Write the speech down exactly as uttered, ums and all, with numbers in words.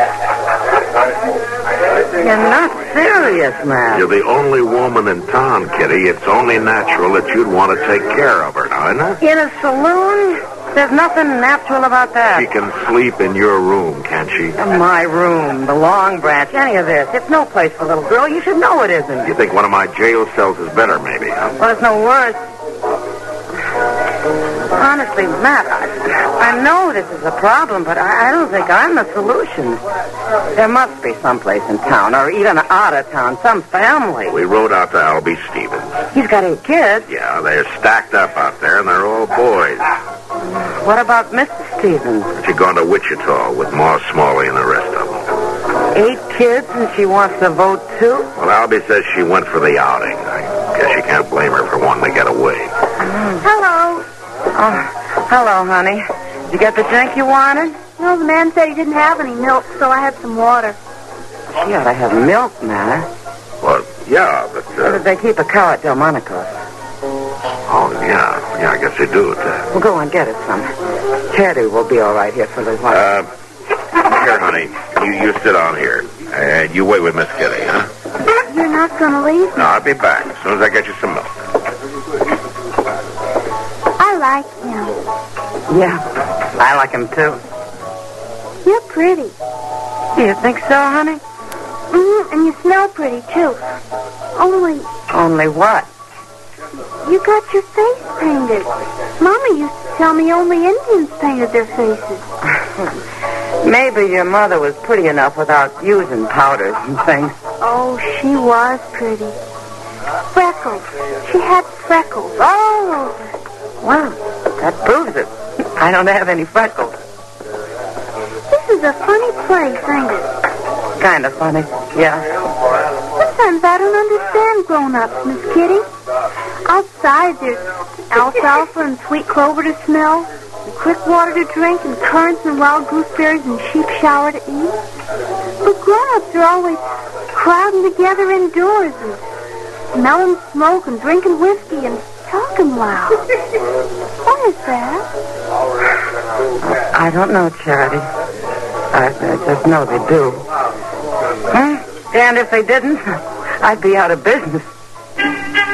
You're not serious, man. You're the only woman in town, Kitty. It's only natural that you'd want to take care of her, now, isn't it? In a saloon? There's nothing natural about that. She can sleep in your room, can't she? In my room, the Long Branch, any of this. It's no place for a little girl. You should know it isn't. You think one of my jail cells is better, maybe, huh? Well, it's no worse. Honestly, Matt, I, I know this is a problem, but I, I don't think I'm the solution. There must be someplace in town, or even out of town, some family. We rode out to Albie Stevens. He's got eight kids. Yeah, they're stacked up out there, and they're all boys. What about Missus Stevens? She's gone to Wichita with Ma Smalley and the rest of them. Eight kids, and she wants to vote, too? Well, Albie says she went for the outing. I guess you can't blame her for wanting to get away. Mm. Hello. Oh, hello, honey. Did you get the drink you wanted? No, the man said he didn't have any milk, so I had some water. She ought to have milk, man. Well, yeah, but... Uh... They keep a cow at Delmonico's. Oh, yeah. Yeah, I guess they do. Uh... Well, go and get us some. Teddy will be all right here for a little while. Uh, here, honey. You, you sit down here. And you wait with Miss Kitty, huh? You're not going to leave? No, I'll be back as soon as I get you some milk. I like him. Yeah, I like him, too. You're pretty. Do you think so, honey? Mm-hmm, and you smell pretty, too. Only... Only what? You got your face painted. Mama used to tell me only Indians painted their faces. Maybe your mother was pretty enough without using powders and things. Oh, she was pretty. Freckles. She had freckles all over. Well, that proves it. I don't have any freckles. This is a funny place, ain't it? Kind of funny, yeah. Sometimes I don't understand grown-ups, Miss Kitty. Outside, there's alfalfa and sweet clover to smell, and creek water to drink, and currants and wild gooseberries and sheep shower to eat. But grown-ups are always crowding together indoors and smelling smoke and drinking whiskey and talking loud. What is that? I don't know, Charity. I, I just know they do. Hmm? And if they didn't, I'd be out of business.